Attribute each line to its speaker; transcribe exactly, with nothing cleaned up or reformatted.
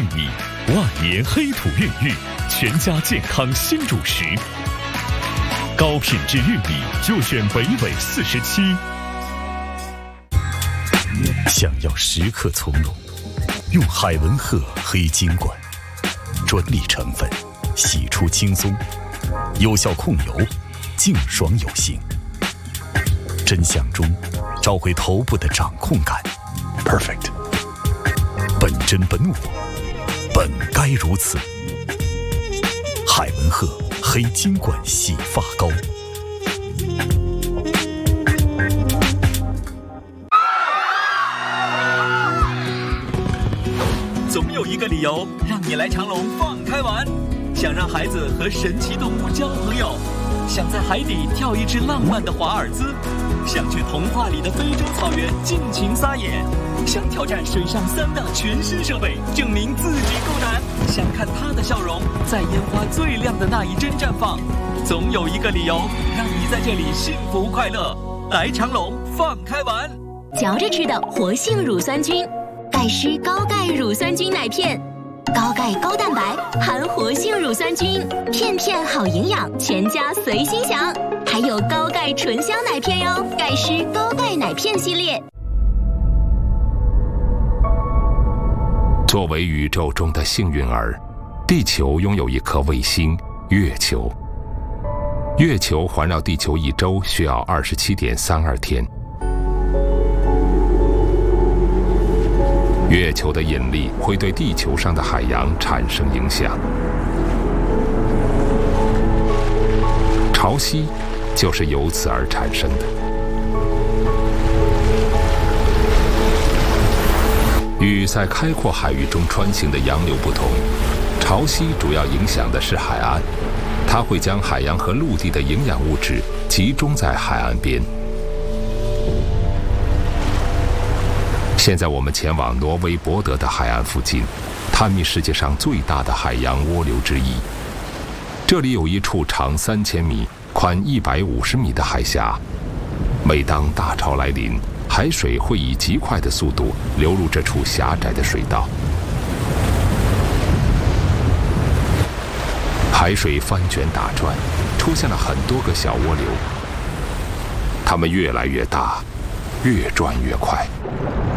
Speaker 1: 米，万年黑土孕育全家健康新主食。高品质玉米就选北纬四十七。想要时刻从容，用海文赫黑金管，专利成分，洗出轻松，有效控油，净爽有型。真相中找回头部的掌控感 ，perfect。本真本我，本该如此。海文赫黑金管洗发膏。
Speaker 2: 总有一个理由让你来长隆放开玩，想让孩子和神奇动物交朋友，想在海底跳一支浪漫的华尔兹，想去童话里的非洲草原尽情撒野，想挑战水上三大全新设备，证明自己够难，想看他的笑容在烟花最亮的那一帧绽放。总有一个理由让你在这里幸福快乐。来长隆放开玩，
Speaker 3: 嚼着吃的活性乳酸菌，钙湿高钙乳酸菌奶片，高钙高蛋白含活性乳酸菌，片片好营养，全家随心享。还有高钙醇香奶片哟，钙湿高钙奶片系列。
Speaker 4: 作为宇宙中的幸运儿，地球拥有一颗卫星月球。月球环绕地球一周需要二十七点三二天。月球的引力会对地球上的海洋产生影响。潮汐就是由此而产生的。与在开阔海域中穿行的洋流不同，潮汐主要影响的是海岸，它会将海洋和陆地的营养物质集中在海岸边。现在我们前往挪威博德的海岸附近，探秘世界上最大的海洋涡流之一。这里有一处长三千米、宽一百五十米的海峡。每当大潮来临，海水会以极快的速度流入这处狭窄的水道。海水翻卷打转，出现了很多个小涡流，它们越来越大，越转越快。